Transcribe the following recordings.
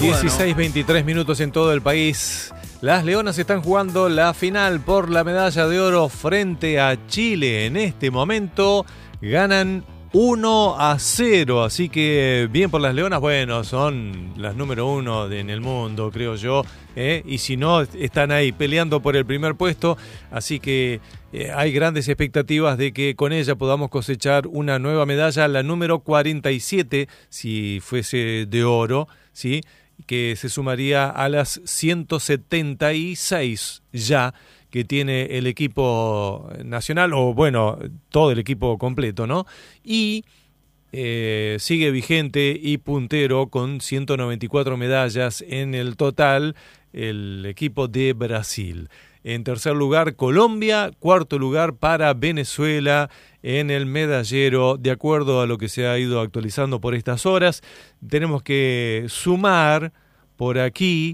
16:23 minutos en todo el país. Las Leonas están jugando la final por la medalla de oro frente a Chile. En este momento ganan 1-0, así que bien por las Leonas. Bueno, son las número uno en el mundo, creo yo, y si no, están ahí peleando por el primer puesto, así que hay grandes expectativas de que con ella podamos cosechar una nueva medalla, la número 47, si fuese de oro, ¿sí?, que se sumaría a las 176 ya que tiene el equipo nacional, o bueno, todo el equipo completo, ¿no? Y sigue vigente y puntero con 194 medallas en el total el equipo de Brasil. En tercer lugar, Colombia. Cuarto lugar para Venezuela en el medallero. De acuerdo a lo que se ha ido actualizando por estas horas, tenemos que sumar por aquí,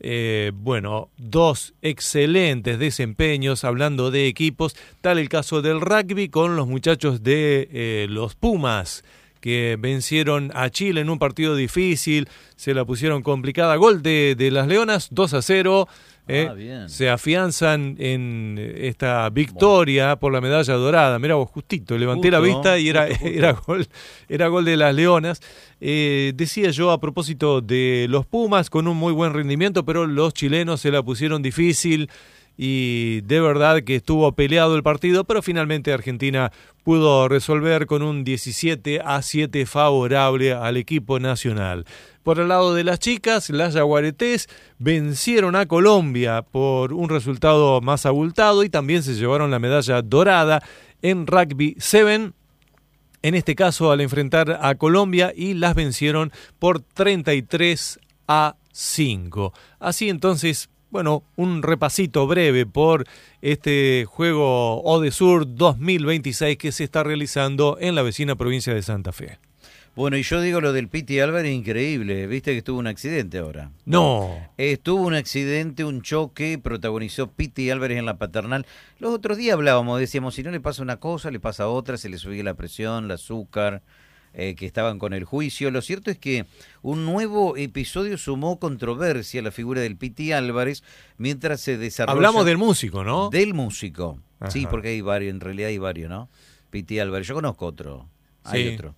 dos excelentes desempeños hablando de equipos. Tal el caso del rugby con los muchachos de los Pumas, que vencieron a Chile en un partido difícil, se la pusieron complicada. Gol de las Leonas, 2-0. Se afianzan en esta victoria por la medalla dorada. Mirá vos, justito, levanté la vista y era gol de las Leonas. Decía yo a propósito de los Pumas, con un muy buen rendimiento, pero los chilenos se la pusieron difícil y de verdad que estuvo peleado el partido, pero finalmente Argentina pudo resolver con un 17-7 favorable al equipo nacional. Por el lado de las chicas, las yaguaretés vencieron a Colombia por un resultado más abultado y también se llevaron la medalla dorada en Rugby 7, en este caso al enfrentar a Colombia, y las vencieron por 33-5. Así entonces, bueno, un repasito breve por este juego ODESUR 2026 que se está realizando en la vecina provincia de Santa Fe. Bueno, y yo digo lo del Piti Álvarez, increíble. ¿Viste que estuvo un accidente ahora? No. Estuvo un accidente, un choque, protagonizó Piti Álvarez en la Paternal. Los otros días hablábamos, decíamos, si no le pasa una cosa, le pasa otra, se le subía la presión, el azúcar, que estaban con el juicio. Lo cierto es que un nuevo episodio sumó controversia a la figura del Piti Álvarez mientras se desarrolla... Hablamos del músico, ¿no? Del músico. Ajá. Sí, porque hay varios, en realidad hay varios, ¿no? Piti Álvarez, yo conozco otro. Hay otro.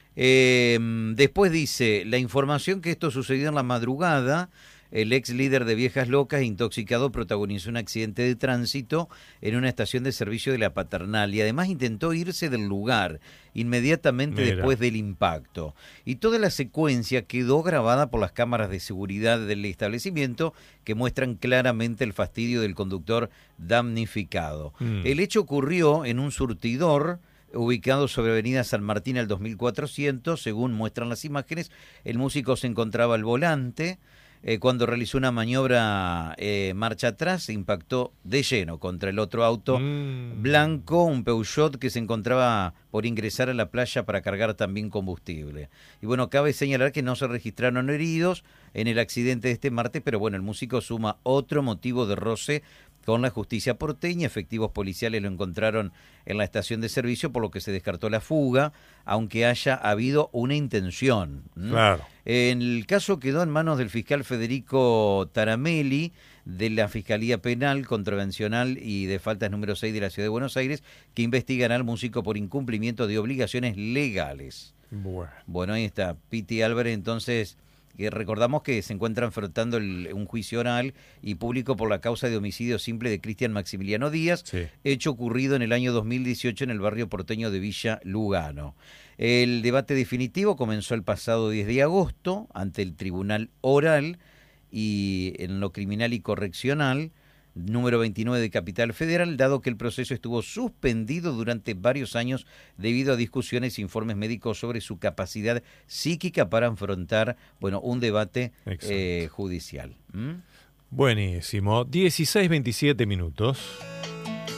Después dice, la información que esto sucedió en la madrugada, el ex líder de Viejas Locas, intoxicado, protagonizó un accidente de tránsito en una estación de servicio de la Paternal y además intentó irse del lugar inmediatamente después del impacto. Y toda la secuencia quedó grabada por las cámaras de seguridad del establecimiento que muestran claramente el fastidio del conductor damnificado. El hecho ocurrió en un surtidor ubicado sobre Avenida San Martín al 2400, según muestran las imágenes. El músico se encontraba al volante cuando realizó una maniobra marcha atrás, se impactó de lleno contra el otro auto blanco, un Peugeot que se encontraba por ingresar a la playa para cargar también combustible. Y bueno, cabe señalar que no se registraron heridos en el accidente de este martes, pero bueno, el músico suma otro motivo de roce con la justicia porteña. Efectivos policiales lo encontraron en la estación de servicio, por lo que se descartó la fuga, aunque haya habido una intención. Claro. El caso quedó en manos del fiscal Federico Taramelli, de la Fiscalía Penal, Contravencional y de Faltas número 6 de la Ciudad de Buenos Aires, que investigará al músico por incumplimiento de obligaciones legales. Bueno, ahí está. Piti Álvarez, entonces... que recordamos que se encuentra enfrentando un juicio oral y público por la causa de homicidio simple de Cristian Maximiliano Díaz, hecho ocurrido en el año 2018 en el barrio porteño de Villa Lugano. El debate definitivo comenzó el pasado 10 de agosto ante el Tribunal Oral y en lo criminal y correccional número 29 de Capital Federal, dado que el proceso estuvo suspendido durante varios años debido a discusiones e informes médicos sobre su capacidad psíquica para afrontar, un debate judicial. Buenísimo. 16:27 minutos.